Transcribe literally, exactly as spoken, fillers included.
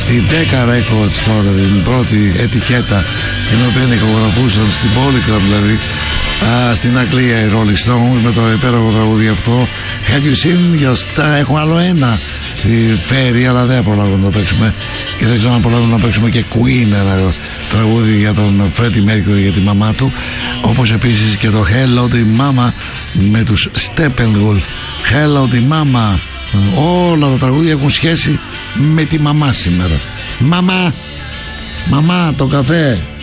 στην Decca Records τώρα, την πρώτη ετικέτα στην οποία ηχογραφούσαν στην Polygram δηλαδή, α, στην Αγγλία οι Rolling Stones, με το υπέροχο τραγούδι αυτό Have You Seen Your Star. Έχουμε άλλο ένα φέρει, αλλά δεν προλάβουμε να το παίξουμε και δεν ξέρω αν προλάβουμε να παίξουμε και Queen, ένα τραγούδι για τον Freddie Mercury, για τη μαμά του, όπως επίσης και το Hello τη Mama με τους Steppenwolf. Hello τη Mama. Όλα τα τραγούδια έχουν σχέση με τη μαμά σήμερα. Μαμά, μαμά, το καφέ.